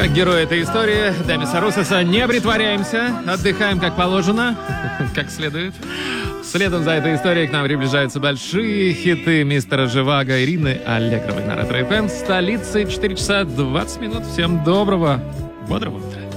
Как герой этой истории, Демиса Руссоса, не притворяемся, отдыхаем как положено, как следует. Следом за этой историей к нам приближаются большие хиты мистера Живаго, Ирины Аллегровой на Ретро FM. Столицы 4 часа 20 минут. Всем доброго, бодрого утра.